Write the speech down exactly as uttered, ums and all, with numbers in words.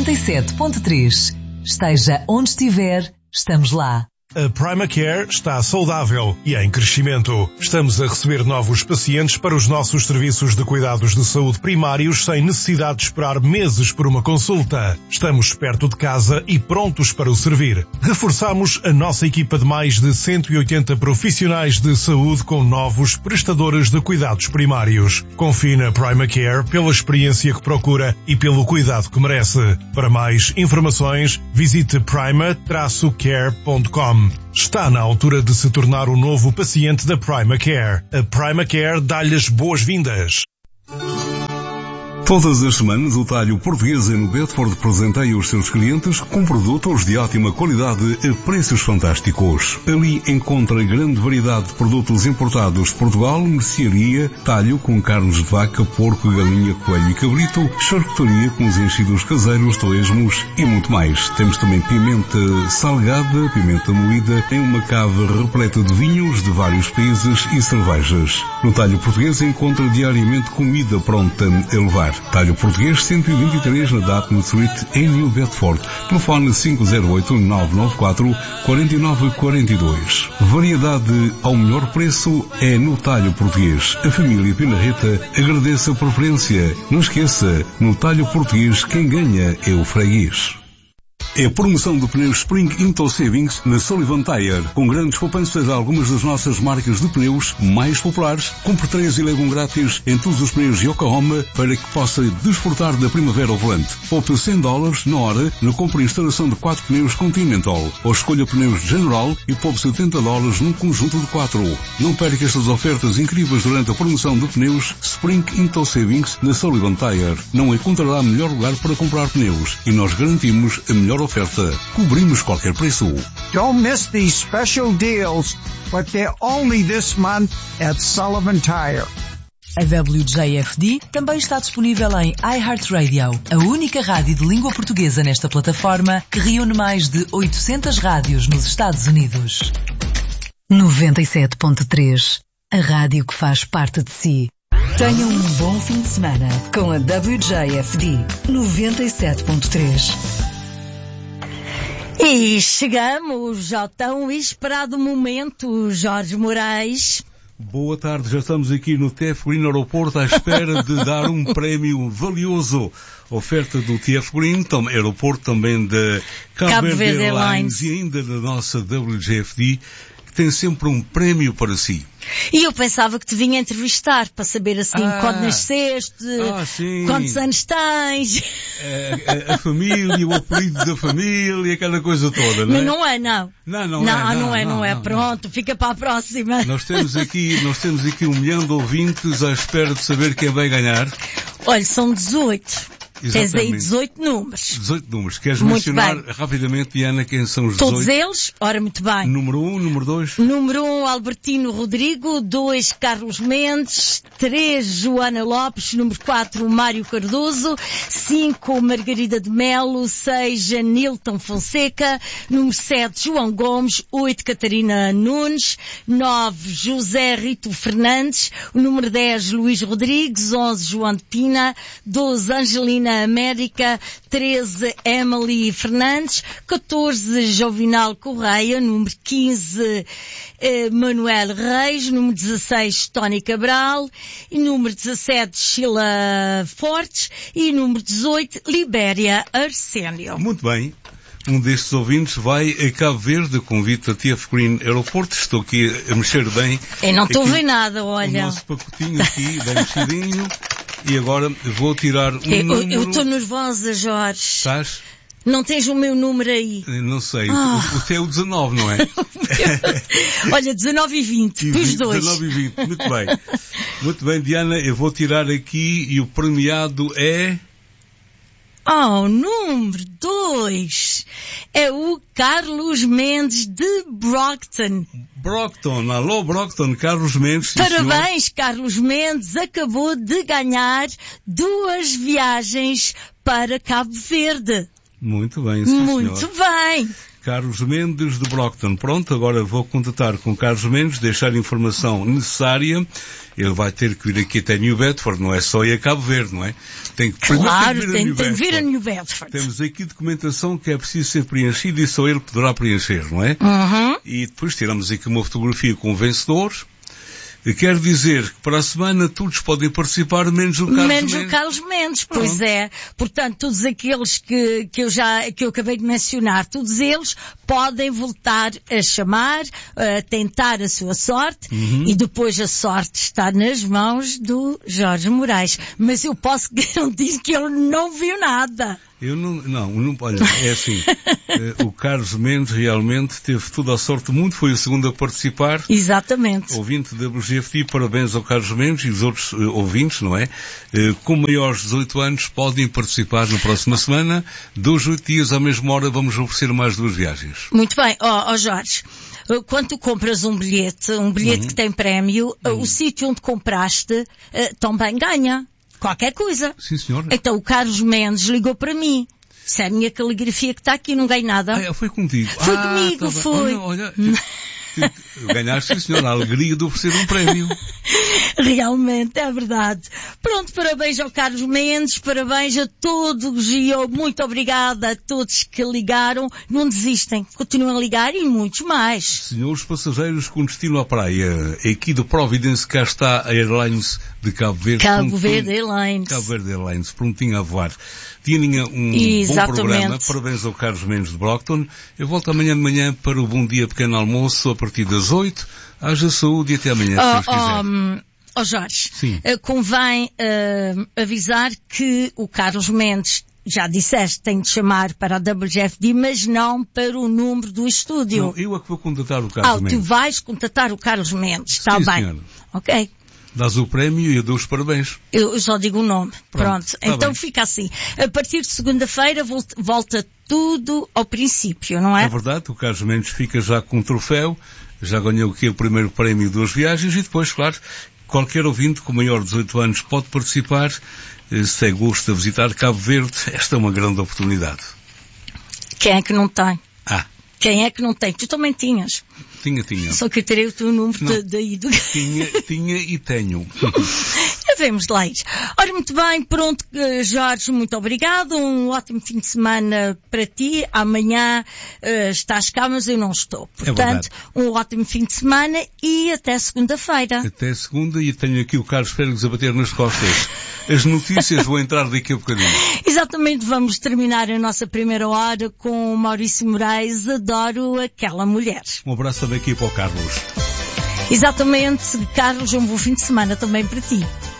noventa e sete ponto três. Esteja onde estiver, estamos lá. A Primacare está saudável e em crescimento. Estamos a receber novos pacientes para os nossos serviços de cuidados de saúde primários sem necessidade de esperar meses por uma consulta. Estamos perto de casa e prontos para o servir. Reforçamos a nossa equipa de mais de cento e oitenta profissionais de saúde com novos prestadores de cuidados primários. Confie na Primacare pela experiência que procura e pelo cuidado que merece. Para mais informações, visite prima dash care ponto com. Está na altura de se tornar o novo paciente da Primacare. A Primacare dá-lhe as boas-vindas. Todas as semanas, o Talho Português em Bedford presenteia os seus clientes com produtos de ótima qualidade a preços fantásticos. Ali encontra grande variedade de produtos importados de Portugal, mercearia, talho com carnes de vaca, porco, galinha, coelho e cabrito, charcutaria com os enchidos caseiros, torresmos e muito mais. Temos também pimenta salgada, pimenta moída, em uma cave repleta de vinhos de vários países e cervejas. No Talho Português encontra diariamente comida pronta a levar. Talho Português cento e vinte e três na Dartmouth Street em New Bedford. Telefone cinco zero oito, nove nove quatro, quatro nove quatro dois. Variedade ao melhor preço é no Talho Português. A família Pinarreta agradece a preferência. Não esqueça, no Talho Português quem ganha é o freguês. É a promoção de pneus Spring Into Savings na Sullivan Tire, com grandes poupanças a algumas das nossas marcas de pneus mais populares. Compre três e leve um grátis em todos os pneus Yokohama para que possa desfrutar da primavera ao volante. Poupe cem dólares na hora na compra e instalação de quatro pneus Continental, ou escolha pneus General e poupe setenta dólares num conjunto de quatro. Não perca estas ofertas incríveis durante a promoção de pneus Spring Into Savings na Sullivan Tire. Não encontrará melhor lugar para comprar pneus e nós garantimos a melhor oferta. Cobrimos qualquer preço. Don't miss these special deals, but they're only this month at Sullivan Tire. A W J F D também está disponível em iHeartRadio, a única rádio de língua portuguesa nesta plataforma que reúne mais de oitocentas rádios nos Estados Unidos. noventa e sete ponto três, a rádio que faz parte de si. Tenha um bom fim de semana com a W J F D noventa e sete ponto três. E chegamos ao tão esperado momento, Jorge Moraes. Boa tarde, já estamos aqui no T F Green Aeroporto à espera de dar um prémio valioso. Oferta do T F Green, tam, aeroporto também da Cabo Verde Airlines e ainda da nossa W J F D, que tem sempre um prémio para si. E eu pensava que te vinha entrevistar para saber assim, Ah, quando nasceste, ah, sim. quantos anos tens. A, a, a família, o apelido da família, aquela coisa toda, não é? Mas não é, não. Não, não, não, é. Não, não é, não, não é. não, Pronto, não. fica para a próxima. Nós temos aqui, nós temos aqui um milhão de ouvintes à espera de saber quem vai ganhar. Olha, são dezoito. Exatamente. Tens aí dezoito números. dezoito números. Queres Muito mencionar bem. rapidamente, Diana, quem são os Todos dezoito? eles? Ora, muito bem. Número um, número dois? Número um, Albertino Rodrigo. dois, Carlos Mendes. três, Joana Lopes. Número quatro, Mário Cardoso. cinco, Margarida de Melo. seis, Nilton Fonseca. Número sete, João Gomes. oito, Catarina Nunes. nove, José Rito Fernandes. O número dez, Luís Rodrigues. onze, João de Pina. doze, Angelina América. treze, Emily Fernandes. catorze, Jovinal Correia. Número quinze, eh, Manuel Reis. Número dezasseis, Tony Cabral. E número dezassete, Sheila Fortes. E número dezoito, Libéria Arsénio. Muito bem. Um destes ouvintes vai a Cabo Verde, convite a T F Green Aeroporto. Estou aqui a mexer bem. Eu não estou a aqui ver nada, olha. O nosso pacotinho aqui, bem mexidinho. E agora vou tirar um Eu- número... Eu estou nervosa, Jorge. Estás? Não tens o meu número aí. Não sei. Ah. O, o teu é o dezanove, não é? Olha, dezanove e vinte, os dois. dezanove e vinte. Muito bem. Muito bem, Diana, eu vou tirar aqui e o premiado é... Oh, número dois é o Carlos Mendes de Brockton. Brockton. Alô, Brockton. Carlos Mendes. Sim, Parabéns, senhor. Carlos Mendes. Acabou de ganhar duas viagens para Cabo Verde. Muito bem, sim, Muito senhor. bem. Carlos Mendes de Brockton. Pronto, agora vou contatar com Carlos Mendes, deixar a informação necessária. Ele vai ter que vir aqui até New Bedford, não é só ir a Cabo Verde, não é? Tem que, claro, tem, tem, tem que vir a New Bedford. Temos aqui documentação que é preciso ser preenchida e só ele poderá preencher, não é? Uhum. E depois tiramos aqui uma fotografia com o vencedor. Quer dizer que para a semana todos podem participar, menos o Carlos menos Mendes. Menos o Carlos Mendes, pois Pronto. é. Portanto, todos aqueles que, que eu já, que eu acabei de mencionar, todos eles podem voltar a chamar, a tentar a sua sorte, uhum. e depois a sorte está nas mãos do Jorge Moraes. Mas eu posso garantir que ele não viu nada. Eu não, não, não, olha, é assim, uh, o Carlos Mendes realmente teve toda a sorte do mundo, foi o segundo a participar. Exatamente. Ouvinte da W G F T, parabéns ao Carlos Mendes e os outros uh, ouvintes, não é? Uh, com maiores de dezoito anos podem participar na próxima semana, dois, oito dias à mesma hora vamos oferecer mais duas viagens. Muito bem, ó oh, oh Jorge. Quando tu compras um bilhete, um bilhete uhum. que tem prémio, uhum. o sítio onde compraste uh, também ganha. Qualquer coisa. Sim, senhora. Então o Carlos Mendes ligou para mim. Se é a minha caligrafia que está aqui, não ganho nada. Ah, foi contigo. Foi ah, comigo, tá foi. Olha, olha. Ganhaste, sim, senhora, a alegria de oferecer um prémio. Realmente, é verdade. Pronto, parabéns ao Carlos Mendes, parabéns a todos e eu muito obrigada a todos que ligaram. Não desistem, continuam a ligar e muitos mais. Senhores passageiros com destino à praia, aqui de Providence cá está a Airlines de Cabo Verde. Cabo Verde Airlines. Cabo Verde Airlines, prontinho a voar. Tinha um Exatamente. Bom programa, parabéns ao Carlos Mendes de Brockton. Eu volto amanhã de manhã para o Bom Dia Pequeno Almoço a partir das oito. Haja saúde e até amanhã, se Deus quiser. Um, oh Jorge, Sim. Uh, convém uh, avisar que o Carlos Mendes, já disseste, tem de chamar para a W G F D, mas não para o número do estúdio. Não, eu é que vou contatar o Carlos ah, Mendes. Tu vais contatar o Carlos Mendes, está Sim, bem. Senhora. Ok. Dás o prémio e eu dou os parabéns. Eu só digo o nome. Pronto. Pronto tá então bem. Fica assim. A partir de segunda-feira volta, volta tudo ao princípio, não é? É verdade, o Carlos Mendes fica já com um troféu, já ganhou aqui o primeiro prémio de duas viagens e depois, claro, qualquer ouvinte com maior de dezoito anos pode participar. Se gosta de visitar Cabo Verde, esta é uma grande oportunidade. Quem é que não tem? Ah. Quem é que não tem? Tu também tinhas. Tinha, tinha. Só que eu terei o teu número daí do... Tinha, tinha e tenho. Vamos lá ir. Ora, muito bem, pronto, Jorge, muito obrigado. Um ótimo fim de semana para ti. Amanhã uh, estás cá, mas eu não estou. Portanto, é um ótimo fim de semana e até segunda-feira. Até segunda e tenho aqui o Carlos Félix a bater nas costas. As notícias vão entrar daqui a bocadinho. Exatamente, vamos terminar a nossa primeira hora com o Maurício Moraes. Adoro aquela mulher. Um abraço também aqui para o Carlos. Exatamente, Carlos, um bom fim de semana também para ti.